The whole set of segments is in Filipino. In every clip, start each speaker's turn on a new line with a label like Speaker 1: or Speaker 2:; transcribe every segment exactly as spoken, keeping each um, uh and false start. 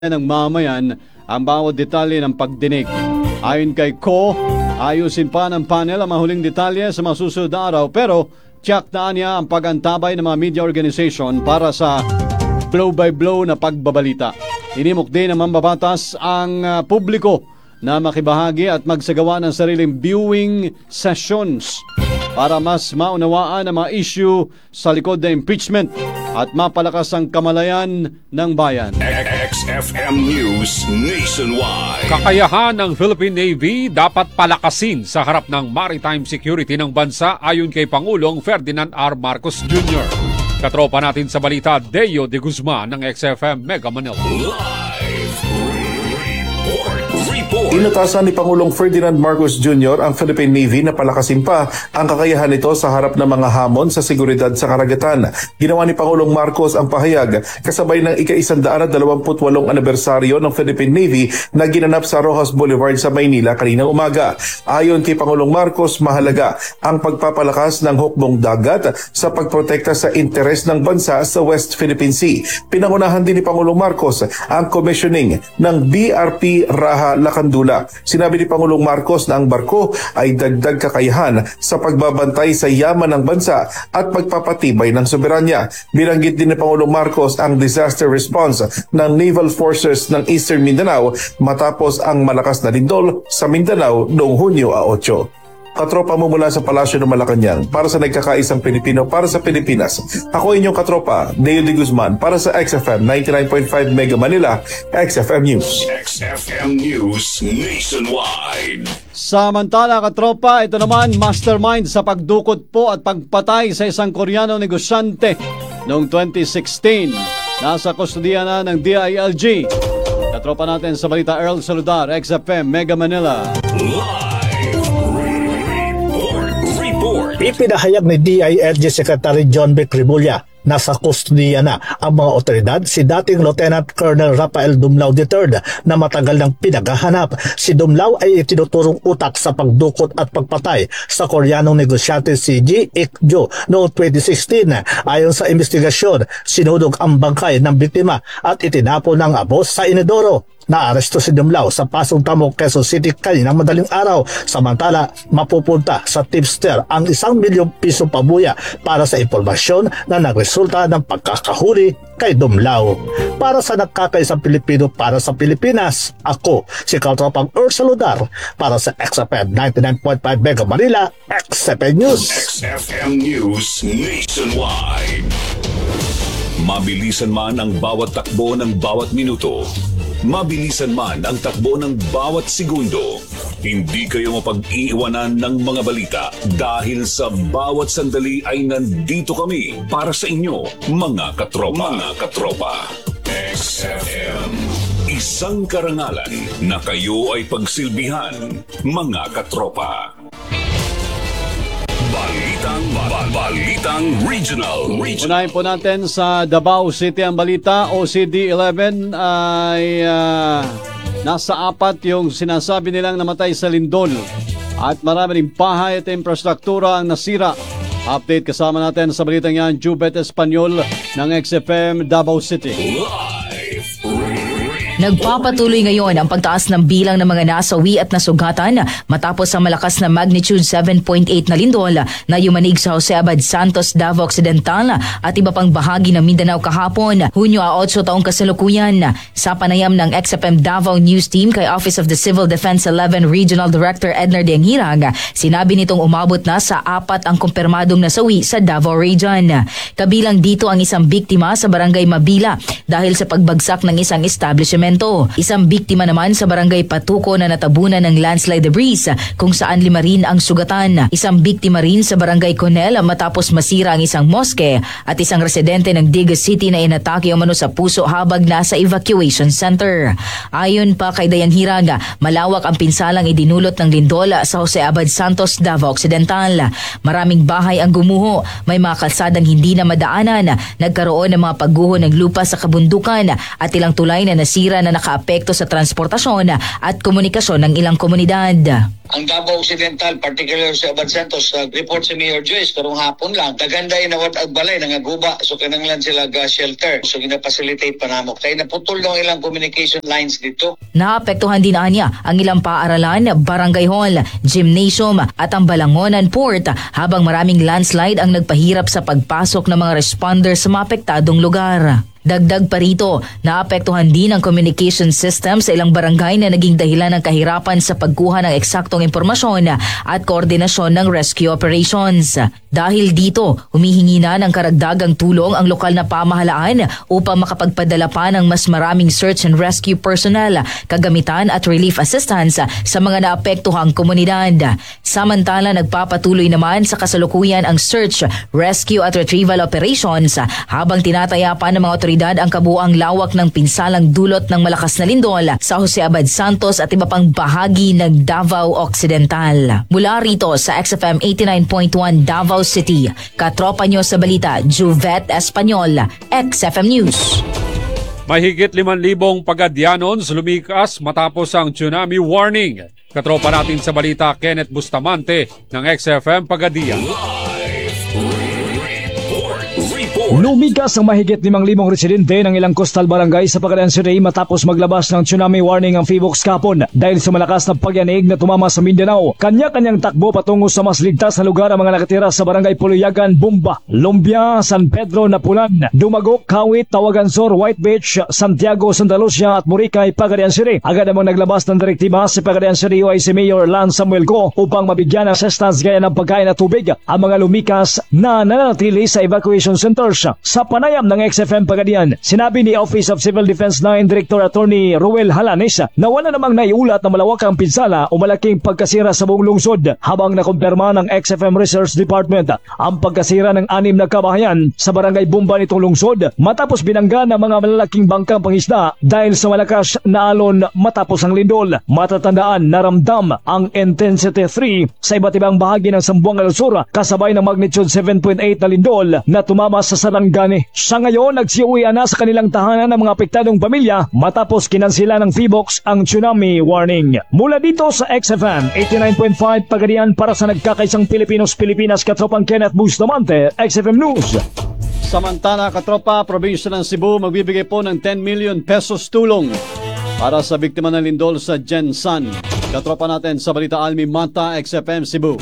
Speaker 1: ng mamayan ang bawat detalye ng pagdinig. Ayon kay Ko, ayusin pa ng panel ang mahuling detalye sa mga susunod na araw, pero tiyak na niya ang pag-antabay ng mga media organization para sa blow-by-blow na pagbabalita. Inimok din ng mambabatas ang uh, publiko na makibahagi at magsagawa ng sariling viewing sessions para mas maunawaan ang mga issue sa likod ng impeachment at mapalakas ang kamalayan ng bayan.
Speaker 2: X F M News Nationwide.
Speaker 3: Kakayahan ng Philippine Navy dapat palakasin sa harap ng maritime security ng bansa ayon kay Pangulong Ferdinand R. Marcos Junior Katropa natin sa balita, Deo de Guzman ng X F M Mega Manila.
Speaker 2: Live report. Report.
Speaker 4: Inatasan ni Pangulong Ferdinand Marcos Junior ang Philippine Navy na palakasin pa ang kakayahan nito sa harap ng mga hamon sa seguridad sa karagatan. Ginawa ni Pangulong Marcos ang pahayag kasabay ng ika-isandaan at dalawamput walong anibersaryo ng Philippine Navy na ginanap sa Rojas Boulevard sa Maynila kaninang umaga. Ayon kay Pangulong Marcos, mahalaga ang pagpapalakas ng hukbong dagat sa pagprotekta sa interes ng bansa sa West Philippine Sea. Pinangunahan din ni Pangulong Marcos ang commissioning ng B R P Raha Lacandula. Sinabi ni Pangulong Marcos na ang barko ay dagdag kakayahan sa pagbabantay sa yaman ng bansa at pagpapatibay ng soberanya. Binanggit din ni Pangulong Marcos ang disaster response ng Naval Forces ng Eastern Mindanao matapos ang malakas na lindol sa Mindanao noong Hunyo eight. Katropa mo mula sa Palasyo ng Malacanang para sa nagkakaisang Pilipino para sa Pilipinas. Ako inyong katropa, Deo de Guzman para sa X F M ninety-nine point five Mega Manila, X F M News.
Speaker 2: X F M News Nationwide.
Speaker 1: Samantala, katropa, ito naman mastermind sa pagdukot po at pagpatay sa isang Koreano negosyante noong twenty sixteen. Nasa kustodiya na ng D I L G. Katropa natin sa balita, Earl Saludar, X F M Mega Manila.
Speaker 2: Live report. Report.
Speaker 5: Ipinahayag ni D I L G Secretary John B. Cribulla na sa kustodiya na ang mga otoridad si dating Lieutenant Colonel Rafael Dumlao the third na matagal nang pinaghahanap. Si Dumlao ay itinuturong utak sa pagdukot at pagpatay sa Koreanong negosyante si Ji Ik-jo noong twenty sixteen. Ayon sa investigasyon, sinudog ang bangkay ng biktima at itinapon ng abo sa inidoro. Naaresto si Dumlao sa Pasong Tamo, Quezon City kaninang madaling araw. Samantala, mapupunta sa tipster ang isang milyong piso pabuya para sa impormasyon na nagresulta ng pagkakahuli kay Dumlao. Para sa nagkakaisang Pilipino para sa Pilipinas, ako si Katropang Earl Saludar para sa X F M ninety-nine point five Mega Manila, X F M News.
Speaker 2: X F M News Nationwide. Mabilisan man ang bawat takbo ng bawat minuto, mabilisan man ang takbo ng bawat segundo, hindi kayo mapag-iiwanan ng mga balita dahil sa bawat sandali ay nandito kami para sa inyo, mga katropa. Mga katropa. X F M. Isang karangalan na kayo ay pagsilbihan, mga katropa. Balitang, balitang regional. regional.
Speaker 1: Unahin po natin sa Davao City ang balita. O C D eleven ay uh, nasa apat yung sinasabi nilang namatay sa lindol at marami ring bahay at infrastruktura ang nasira. Update kasama natin sa balitang yan, Jubet Espanyol ng X F M Davao City.
Speaker 2: Live.
Speaker 6: Nagpapatuloy ngayon ang pagtaas ng bilang ng mga nasawi at nasugatan matapos ang malakas na magnitude seven point eight na lindol na yumanig sa Jose Abad Santos, Davao Occidental at iba pang bahagi ng Mindanao kahapon, Hunyo eight taong kasalukuyan. Sa panayam ng X F M Davao News Team kay Office of the Civil Defense eleven Regional Director Ednar Denghirang, sinabi nitong umabot na sa apat ang kumpirmadong nasawi sa Davao Region. Kabilang dito ang isang biktima sa Barangay Mabila dahil sa pagbagsak ng isang establishment. Isang biktima naman sa Barangay Patuco na natabunan ng landslide debris kung saan lima rin ang sugatan. Isang biktima rin sa Barangay Conel matapos masira ang isang moske at isang residente ng Digas City na inatake umano sa puso habang nasa evacuation center. Ayon pa kay Dayan Hirag, malawak ang pinsalang idinulot ng lindol sa Jose Abad Santos, Davao Occidental. Maraming bahay ang gumuho, may mga kalsadang hindi na madaanan, nagkaroon ng mga pagguho ng lupa sa kabundukan at ilang tulay na nasira na nakaapekto sa transportasyon at komunikasyon ng ilang komunidad.
Speaker 7: Ang Davao Occidental, particular sa Abad Santos, uh, report si Mayor Joyce, karong hapon lang, kaganda inawat ag balay, nangaguba, so kinanglan sila ga shelter, so gina-facilitate pa namo. Kaya naputol ng ilang communication lines dito.
Speaker 6: Naapektuhan din niya ang ilang paaralan, barangay hall, gymnasium at ang Balangonan Port, habang maraming landslide ang nagpahirap sa pagpasok ng mga responders sa maapektadong lugar. Dagdag pa rito, naapektuhan din ang communication system sa ilang barangay na naging dahilan ng kahirapan sa pagkuha ng eksaktong impormasyon at koordinasyon ng rescue operations. Dahil dito, humihingi na ng karagdagang tulong ang lokal na pamahalaan upang makapagpadala pa ng mas maraming search and rescue personnel, kagamitan at relief assistance sa mga naapektuhang komunidad. Samantala, nagpapatuloy naman sa kasalukuyan ang search, rescue at retrieval operations habang tinataya pa ng mga otoridad ang kabuang lawak ng pinsalang dulot ng malakas na lindol sa Jose Abad Santos at iba pang bahagi ng Davao Occidental. Mula rito sa X F M eighty-nine point one Davao City, katropa nyo sa balita, Juvet Espanyol, X F M News.
Speaker 3: Mahigit limang libong Pagadyanons lumikas matapos ang tsunami warning. Katropa natin sa balita, Kenneth Bustamante ng X F M Pagadian.
Speaker 8: Lumikas ang mahigit limang libong residente ng ilang coastal barangay sa Pagadian City matapos maglabas ng tsunami warning ang Phivolcs kahapon dahil sa malakas na pagyanig na tumama sa Mindanao. Kanya-kanyang takbo patungo sa mas ligtas na lugar ang mga nakatira sa barangay Puluyagan, Bumba, Lumbia, San Pedro, Napulan, Dumagok, Kawit, Tawagansor, White Beach, Santiago, Santa Lucia at Boracay, Pagadian City. Agad namang naglabas ng direktiba si Pagadian City O I C Mayor Lance Samuel Go upang mabigyan ng assistance gaya ng pagkain at tubig ang mga lumikas na nananatili sa evacuation centers. Sa panayam ng X F M Pagadian, sinabi ni Office of Civil Defense nine Director Attorney Ruel Halanes na wala namang naiulat na malawakang pinsala o malaking pagkasira sa buong lungsod, habang nakumpirma ng X F M Research Department ang pagkasira ng anim na kabahayan sa barangay Bumba nitong lungsod matapos binangga ng mga malalaking bangkang pangisda dahil sa malakas na alon matapos ang lindol. Matatandaan, naramdam ang intensity three sa iba't ibang bahagi ng Zamboanga del Sur kasabay ng magnitude seven point eight na lindol na tumama sa Sarangani. Sa ngayon, nagsiuwian na sa kanilang tahanan ng mga apektadong pamilya matapos kinansila ng Phivolcs ang tsunami warning. Mula dito sa X F M eighty-nine point five Pagadian, para sa nagkakaisang Pilipinos-Pilipinas, katropang Kenneth Bustamante, X F M News.
Speaker 1: Samantala, katropa, probinsya ng Cebu magbibigay po ng ten million pesos tulong para sa biktima ng lindol sa Gensan. Katropa natin sa balita, Almi Mata, X F M Cebu.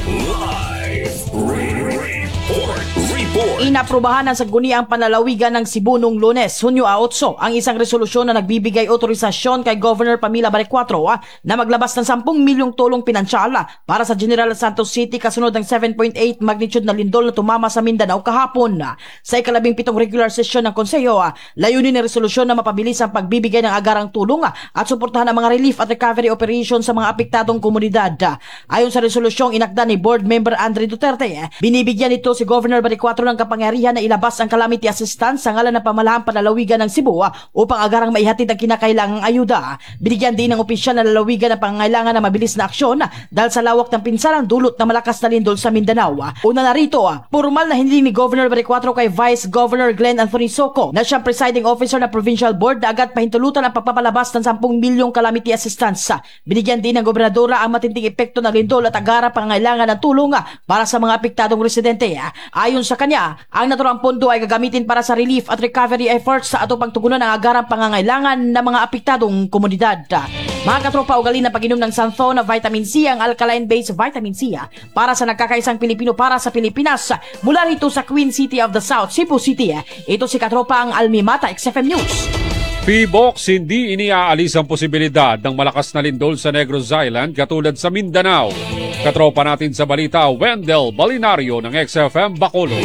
Speaker 9: Inaprubahan ng Sangguniang Panlalawigan ng Cebu noong Lunes, Hunyo eight, ang isang resolusyon na nagbibigay otorisasyon kay Governor Pamila Baricuatro na maglabas ng ten milyong tulong pinansyal para sa General Santos City kasunod ng seven point eight magnitude na lindol na tumama sa Mindanao kahapon. Sa ikalabing pitong regular session ng Konseyo, layunin ng resolusyon na mapabilis ang pagbibigay ng agarang tulong at suportahan ang mga relief at recovery operations sa mga apektadong komunidad. Ayon sa resolusyong inakda ni Board Member Andre Duterte, binibigyan ito si Governor Baricuatro ng kapangyarihan na ilabas ang calamity assistance sa ngalan ng pamahalaang panlalawigan ng Cebu upang agarang maihatid ang kinakailangang ayuda. Binigyan din ng opisyal na lalawigan ang pangangailangan na mabilis na aksyon dahil sa lawak ng pinsalang dulot na malakas na lindol sa Mindanao. Una na rito, formal na hindi ni Governor Baricuatro kay Vice Governor Glenn Anthony Soco na siyang presiding officer ng Provincial Board na agad pahintulutan ang pagpapalabas ng ten milyong calamity assistance. Binigyan din ng gobernadora ang matinding epekto ng lindol at agarang pangangailangan ng tulong para sa mga apektadong residente. Ayon sa kanya, ang naturang pondo ay gagamitin para sa relief at recovery efforts sa atong pagtugunan ang agarang pangangailangan ng mga apektadong komunidad. Mga katropa, ugali na pag-inom ng Santho na vitamin C, ang alkaline-based vitamin C para sa nagkakaisang Pilipino para sa Pilipinas. Mula rito sa Queen City of the South, Cebu City, ito si katropa ang Almi Mata, X F M News.
Speaker 3: Phivolcs, hindi iniaalis ang posibilidad ng malakas na lindol sa Negros Island katulad sa Mindanao. Katropa natin sa balita, Wendell Balinario ng X F M Bacolod.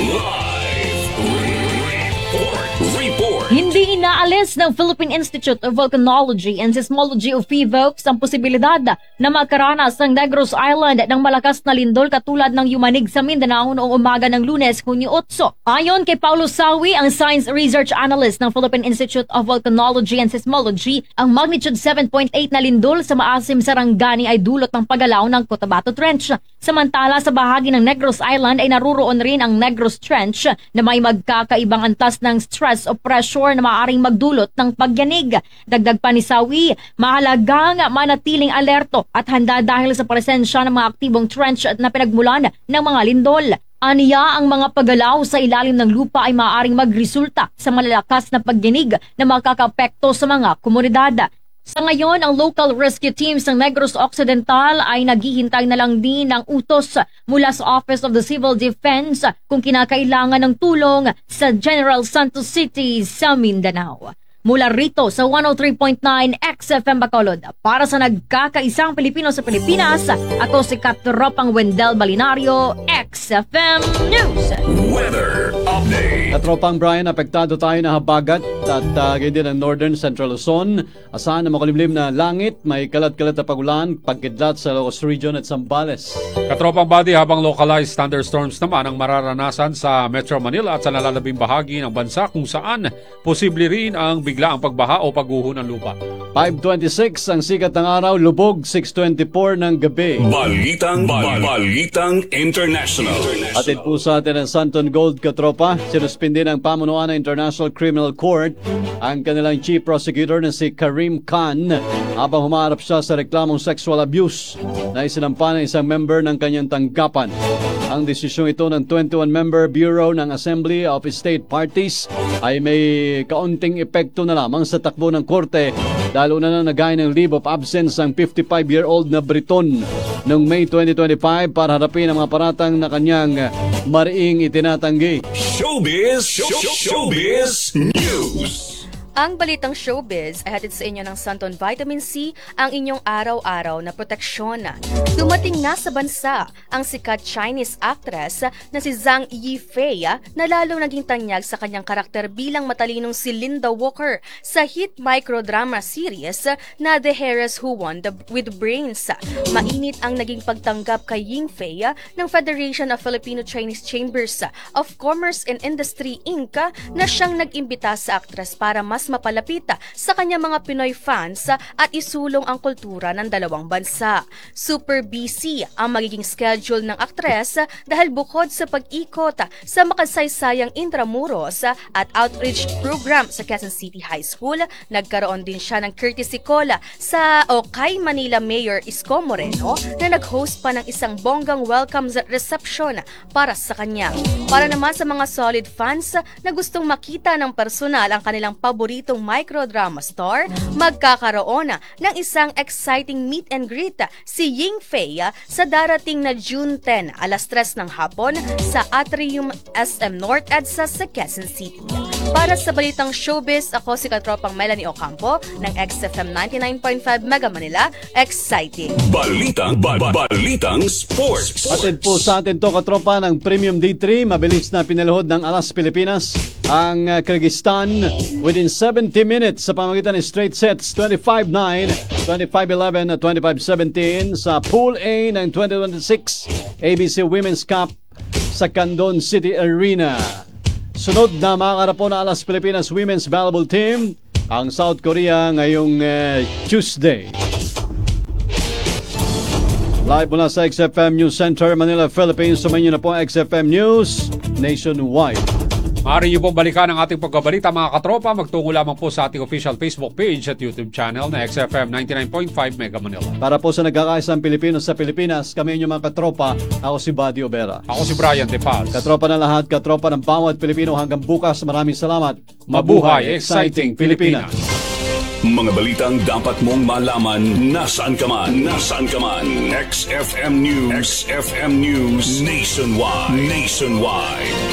Speaker 10: Hindi inaalis ng Philippine Institute of Volcanology and Seismology of Phivolcs ang posibilidad na makaranas ng Negros Island ng malakas na lindol katulad ng yumanig sa Mindanao noong umaga ng Lunes, Hunyo eight. Ayon kay Paulo Sawi, ang Science Research Analyst ng Philippine Institute of Volcanology and Seismology, ang magnitude seven point eight na lindol sa maasim Sarangani ay dulot ng paggalaw ng Cotabato Trench. Samantala, sa bahagi ng Negros Island ay naruroon rin ang Negros Trench na may magkakaibang antas ng stress o pressure pressure na maaaring magdulot ng pagyanig. Dagdag pa ni Sawi, mahalagang manatiling alerto at handa dahil sa presensya ng mga aktibong trench na pinagmulan ng mga lindol. Aniya, ang mga paggalaw sa ilalim ng lupa ay maaaring magresulta sa malalakas na pagyanig na makakapekto sa mga komunidad. Sa ngayon, ang local rescue teams ng Negros Occidental ay naghihintay na lang din ng utos mula sa Office of the Civil Defense kung kinakailangan ng tulong sa General Santos City sa Mindanao. Mula rito sa one oh three point nine X F M Bacolod, para sa nagkakaisang Pilipino sa Pilipinas, ako si Katropang Wendell Balinario, X F M News.
Speaker 2: Weather update.
Speaker 1: Katropang Brian, apektado tayo ng habagat at uh, ganyan din ang Northern Central Luzon. Asahan na makulimlim na langit, may kalat-kalat na pagulan, pagkidlat sa Ilocos Region at Zambales.
Speaker 3: Katropang Body, habang localized thunderstorms naman ang mararanasan sa Metro Manila at sa nalalabing bahagi ng bansa kung saan posible rin ang bigla ang pagbaha o pagguho ng lupa.
Speaker 1: five twenty-six ang sikat ng araw, lubog six twenty-four ng gabi.
Speaker 2: Balitang, bal- balitang international.
Speaker 1: Atid po sa atin ang Santon Gold, Katropa. Sinuspindi ng pamunuan ng International Criminal Court ang kanilang chief prosecutor na si Karim Khan habang humarap siya sa reklamong sexual abuse na isinampa ng isang member ng kanyang tanggapan. Ang desisyong ito ng twenty-one member Bureau ng Assembly of State Parties ay may kaunting epekto na lamang sa takbo ng korte dahil una na nagay ng leave of absence ang fifty-five-year-old na Briton noong May twenty twenty-five para harapin ang mga paratang na kanyang mariing itinatanggi.
Speaker 2: Showbiz, show, showbiz news.
Speaker 11: Ang balitang showbiz ay hatid sa inyo ng Santon Vitamin C, ang inyong araw-araw na proteksyon. Dumating na sa bansa ang sikat Chinese actress na si Zhang Yifei na lalo naging tanyag sa kanyang karakter bilang matalinong si Linda Walker sa hit microdrama series na The Heiress Who Won the, with Brains. Mainit ang naging pagtanggap kay Yifei ng Federation of Filipino Chinese Chambers of Commerce and Industry Incorporated na siyang nag-imbita sa actress para mas mapalapit sa kanyang mga Pinoy fans at isulong ang kultura ng dalawang bansa. Super busy ang magiging schedule ng aktres dahil bukod sa pag-ikot sa makasaysayang intramuros at outreach program sa Quezon City High School, nagkaroon din siya ng courtesy call sa o kay Manila Mayor Isko Moreno na nag-host pa ng isang bonggang welcome reception para sa kanya. Para naman sa mga solid fans na gustong makita ng personal ang kanilang paborito itong microdrama star, magkakaroon ng isang exciting meet and greet si Yifei sa darating na June tenth, alas tres ng hapon sa Atrium S M North EDSA sa Quezon City. Para sa balitang showbiz, ako si Katropang Melanie Ocampo ng X F M ninety-nine point five Mega Manila. Exciting!
Speaker 2: Balitang, ba- ba- balitang sports.
Speaker 1: Atid po sa atin to, Katropa, ng Premium D three. Mabilis na pinaluhod ng Alas Pilipinas ang uh, Kyrgyzstan within seventy minutes sa pamagitan ng straight sets twenty-five nine, twenty-five eleven at twenty-five seventeen sa Pool A ng twenty twenty-six A B C Women's Cup sa Candon City Arena. Sunod na makakarap po na Alas Pilipinas Women's Volleyball Team ang South Korea ngayong uh, Tuesday. Live mula sa X F M News Center, Manila, Philippines. Sumayin niyo na po ang X F M News Nationwide.
Speaker 3: Maaari niyo pong balikan ang ating pagkabalita, mga katropa. Magtungo lamang po sa ating official Facebook page at YouTube channel na X F M ninety-nine point five Mega Manila.
Speaker 1: Para po sa nagkakaisang Pilipino sa Pilipinas, kami inyong mga katropa. Ako si Buddy Obera.
Speaker 3: Ako si Brian De Paz.
Speaker 1: Katropa na lahat, katropa ng bawat Pilipino. Hanggang bukas, maraming salamat.
Speaker 3: Mabuhay, exciting Pilipinas.
Speaker 2: Mga balitang dapat mong malaman nasaan ka man. Nasaan ka man. X F M News. X F M News Nationwide. Nationwide.